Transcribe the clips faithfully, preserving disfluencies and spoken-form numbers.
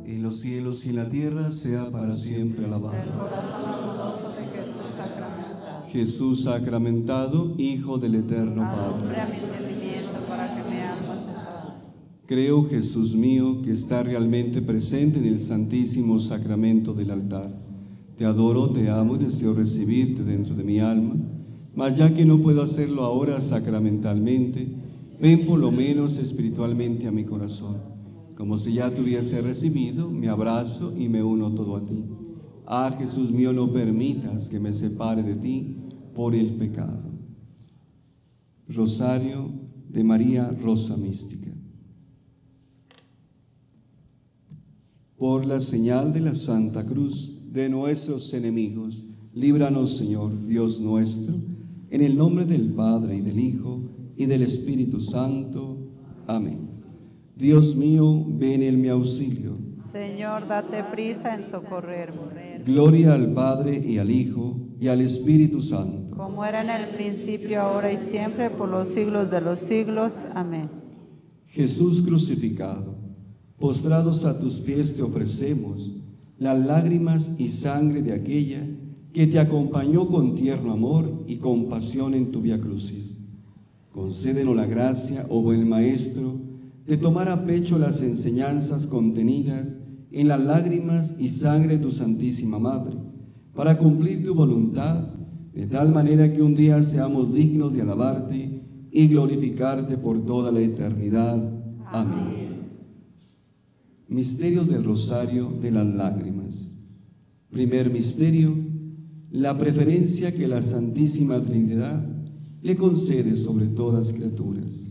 en los cielos y en la tierra, sea para siempre alabado. El corazón amoroso de Jesús sacramentado. Jesús sacramentado, Hijo del Eterno Padre. Alumbra mi entendimiento para que me amas cesar. Creo, Jesús mío, que está realmente presente en el Santísimo Sacramento del altar. Te adoro, te amo y deseo recibirte dentro de mi alma, mas ya que no puedo hacerlo ahora sacramentalmente, ven por lo menos espiritualmente a mi corazón. Como si ya te hubiese recibido, me abrazo y me uno todo a ti. Ah, Jesús mío, no permitas que me separe de ti por el pecado. Rosario de María Rosa Mística. Por la señal de la Santa Cruz de nuestros enemigos, líbranos, Señor, Dios nuestro, en el nombre del Padre y del Hijo y del Espíritu Santo. Amén. Dios mío, ven en mi auxilio. Señor, date prisa en socorrerme. Gloria al Padre y al Hijo y al Espíritu Santo. Como era en el principio, ahora y siempre, por los siglos de los siglos. Amén. Jesús crucificado, postrados a tus pies te ofrecemos las lágrimas y sangre de aquella que te acompañó con tierno amor y compasión en tu vía crucis. Concédenos la gracia, oh buen Maestro, de tomar a pecho las enseñanzas contenidas en las lágrimas y sangre de tu Santísima Madre, para cumplir tu voluntad, de tal manera que un día seamos dignos de alabarte y glorificarte por toda la eternidad. Amén. Misterios del Rosario de las Lágrimas. Primer misterio, la preferencia que la Santísima Trinidad le concede sobre todas criaturas.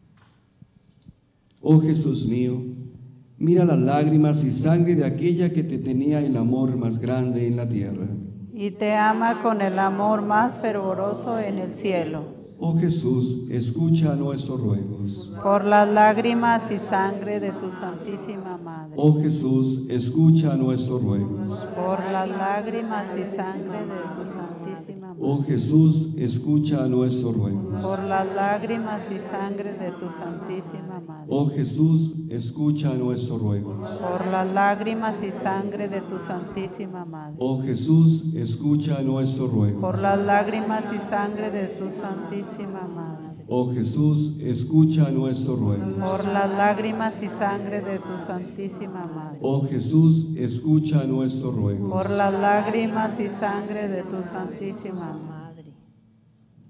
Oh Jesús mío, mira las lágrimas y sangre de aquella que te tenía el amor más grande en la tierra. Y te ama con el amor más fervoroso en el cielo. Oh Jesús, escucha nuestros ruegos. Por las lágrimas y sangre de tu Santísima Madre. Oh Jesús, escucha nuestros ruegos. Por las lágrimas y sangre de tu Santísima Madre. Oh Jesús, escucha nuestros ruegos. Por las lágrimas y sangre de tu Santísima Madre. Oh Jesús, escucha nuestros ruegos. Por las lágrimas y sangre de tu Santísima Madre. Oh Jesús, escucha nuestros ruegos. Por las lágrimas y sangre de tu Santísima Madre. Oh Jesús, escucha nuestros ruegos. Por las lágrimas y sangre de tu Santísima Madre. Oh Jesús, escucha nuestros ruegos. Por las lágrimas y sangre de tu Santísima Madre.